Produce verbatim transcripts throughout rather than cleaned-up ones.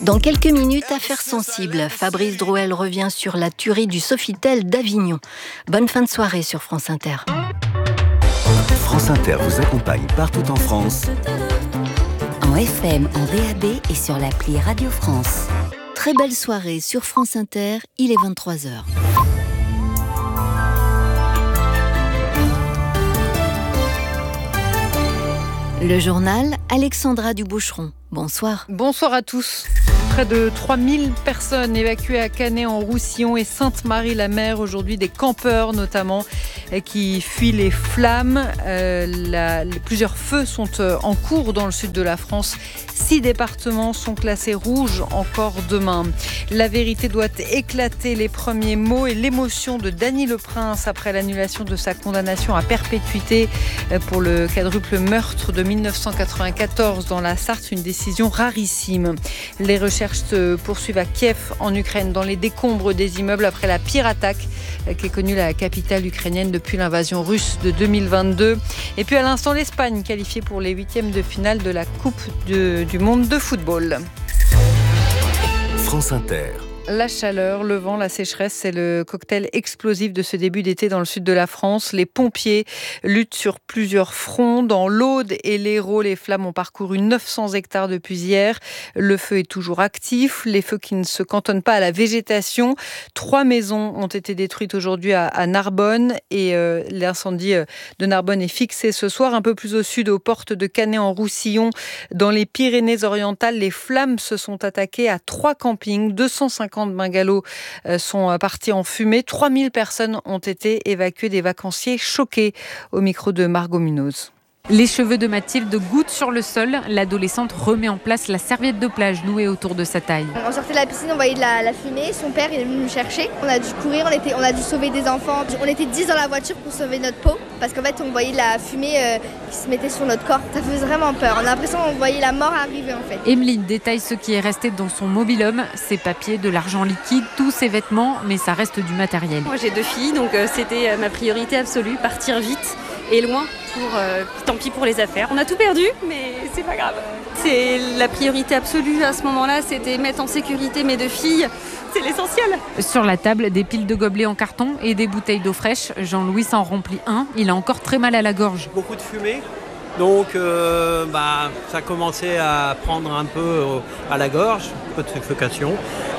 Dans quelques minutes, affaire sensible. Fabrice Drouel revient sur la tuerie du Sofitel d'Avignon. Bonne fin de soirée sur France Inter. France Inter vous accompagne partout en France. En F M, en D A B et sur l'appli Radio France. Très belle soirée sur France Inter, il est vingt-trois heures. Le journal, Alexandra Duboucheron. Bonsoir. Bonsoir à tous. Près de trois mille personnes évacuées à Canet-en-Roussillon et Sainte-Marie-la-Mer. Aujourd'hui, des campeurs notamment qui fuient les flammes. Euh, la, les, plusieurs feux sont en cours dans le sud de la France. Six départements sont classés rouges encore demain. La vérité doit éclater, les premiers mots et l'émotion de Dany Le Prince après l'annulation de sa condamnation à perpétuité pour le quadruple meurtre de dix-neuf cent quatre-vingt-quatorze dans la Sarthe, une décision rarissime. Les recherches se poursuivent à Kiev, en Ukraine, dans les décombres des immeubles après la pire attaque qu'ait connue la capitale ukrainienne depuis l'invasion russe de deux mille vingt-deux. Et puis à l'instant, l'Espagne qualifiée pour les huitièmes de finale de la Coupe de, du monde de football. France Inter. La chaleur, le vent, la sécheresse, c'est le cocktail explosif de ce début d'été dans le sud de la France. Les pompiers luttent sur plusieurs fronts. Dans l'Aude et l'Hérault, les flammes ont parcouru neuf cents hectares depuis hier. Le feu est toujours actif. Les feux qui ne se cantonnent pas à la végétation. Trois maisons ont été détruites aujourd'hui à, à Narbonne. Et euh, l'incendie de Narbonne est fixé ce soir. Un peu plus au sud, aux portes de Canet-en-Roussillon, dans les Pyrénées-Orientales, les flammes se sont attaquées à trois campings. deux cent cinquante bungalows sont partis en fumée. trois mille personnes ont été évacuées, des vacanciers choqués. Au micro de Margot Munoz. Les cheveux de Mathilde gouttent sur le sol. L'adolescente remet en place la serviette de plage nouée autour de sa taille. On sortait de la piscine, on voyait de la, la fumée. Son père il est venu nous chercher. On a dû courir, on, était, on a dû sauver des enfants. On était dix dans la voiture pour sauver notre peau. Parce qu'en fait, on voyait de la fumée euh, qui se mettait sur notre corps. Ça faisait vraiment peur. On a l'impression qu'on voyait la mort arriver en fait. Emeline détaille ce qui est resté dans son mobil-home. Ses papiers, de l'argent liquide, tous ses vêtements. Mais ça reste du matériel. Moi j'ai deux filles, donc euh, c'était euh, ma priorité absolue. Partir vite et loin. Pour, euh, tant pis pour les affaires. On a tout perdu, mais c'est pas grave. C'est la priorité absolue à ce moment-là, c'était mettre en sécurité mes deux filles. C'est l'essentiel. Sur la table, des piles de gobelets en carton et des bouteilles d'eau fraîche. Jean-Louis s'en remplit un. Il a encore très mal à la gorge. Beaucoup de fumée. Donc euh, bah, ça commençait à prendre un peu à la gorge, un peu de suffocation.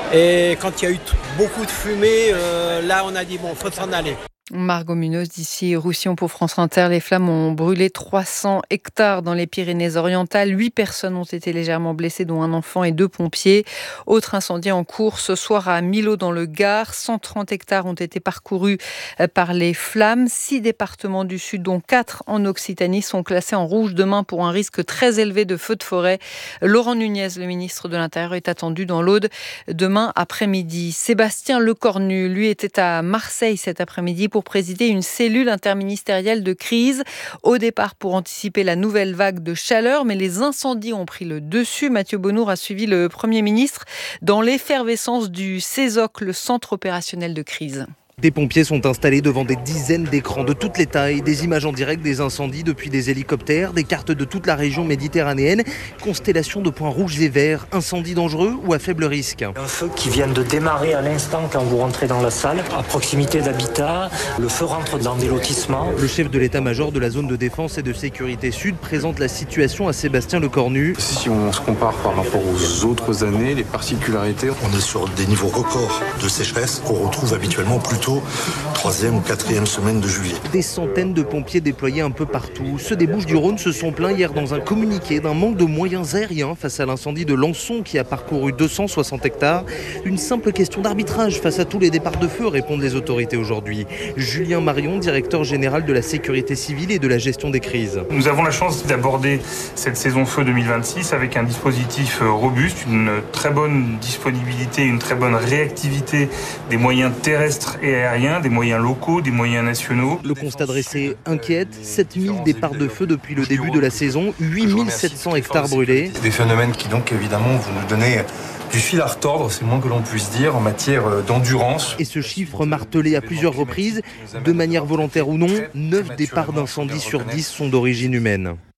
Et quand il y a eu t- beaucoup de fumée, euh, là on a dit bon, il faut s'en aller. Margot Munoz d'ici Roussillon pour France Inter. Les flammes ont brûlé trois cents hectares dans les Pyrénées-Orientales. Huit personnes ont été légèrement blessées, dont un enfant et deux pompiers. Autre incendie en cours ce soir à Millau dans le Gard. cent trente hectares ont été parcourus par les flammes. Six départements du sud, dont quatre en Occitanie, sont classés en rouge demain pour un risque très élevé de feux de forêt. Laurent Nunez, le ministre de l'Intérieur, est attendu dans l'Aude demain après-midi. Sébastien Lecornu, lui, était à Marseille cet après-midi pour présider une cellule interministérielle de crise. Au départ, pour anticiper la nouvelle vague de chaleur, mais les incendies ont pris le dessus. Mathieu Bonnour a suivi le Premier ministre dans l'effervescence du CESOC, le centre opérationnel de crise. Des pompiers sont installés devant des dizaines d'écrans de toutes les tailles, des images en direct des incendies depuis des hélicoptères, des cartes de toute la région méditerranéenne, constellation de points rouges et verts, incendies dangereux ou à faible risque. Un feu qui vient de démarrer à l'instant quand vous rentrez dans la salle, à proximité d'habitat, le feu rentre dans des lotissements. Le chef de l'état-major de la zone de défense et de sécurité sud présente la situation à Sébastien Lecornu. Si on se compare par rapport aux autres années, les particularités, on est sur des niveaux records de sécheresse qu'on retrouve habituellement plutôt troisième ou quatrième semaine de juillet. Des centaines de pompiers déployés un peu partout. Ceux des Bouches-du-Rhône se sont plaints hier dans un communiqué d'un manque de moyens aériens face à l'incendie de Lançon qui a parcouru deux cent soixante hectares. Une simple question d'arbitrage face à tous les départs de feu, répondent les autorités aujourd'hui. Julien Marion, directeur général de la sécurité civile et de la gestion des crises. Nous avons la chance d'aborder cette saison feu deux mille vingt-six avec un dispositif robuste, une très bonne disponibilité, une très bonne réactivité des moyens terrestres et aériens, des moyens locaux, des moyens nationaux. Le constat dressé inquiète, sept mille départs de feu depuis le début de la saison, huit mille sept cents hectares brûlés. Des phénomènes qui donc évidemment vont nous donner du fil à retordre, c'est le moins que l'on puisse dire, en matière d'endurance. Et ce chiffre martelé à plusieurs reprises, de manière volontaire ou non, neuf départs d'incendie sur dix sont d'origine humaine.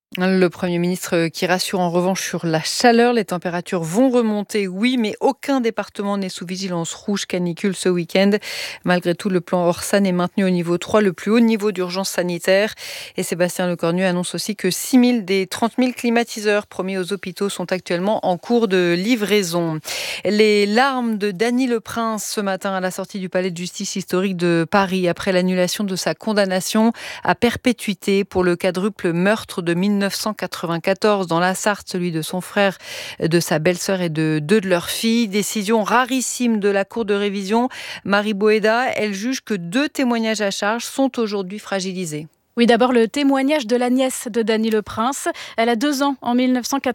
Le Premier ministre qui rassure en revanche sur la chaleur. Les températures vont remonter, oui, mais aucun département n'est sous vigilance rouge canicule ce week-end. Malgré tout, le plan Orsan est maintenu au niveau trois, le plus haut niveau d'urgence sanitaire. Et Sébastien Lecornu annonce aussi que six mille des trente mille climatiseurs promis aux hôpitaux sont actuellement en cours de livraison. Les larmes de Dany Le Prince ce matin à la sortie du palais de justice historique de Paris après l'annulation de sa condamnation à perpétuité pour le quadruple meurtre de mille neuf cent quatre-vingt-quatorze dans la Sarthe, celui de son frère, de sa belle-sœur et de deux de leurs filles. Décision rarissime de la Cour de révision. Marie Boéda, elle juge que deux témoignages à charge sont aujourd'hui fragilisés. Oui, d'abord le témoignage de la nièce de Dany Le Prince. Elle a deux ans en mille neuf cent quatre-vingt-quatorze.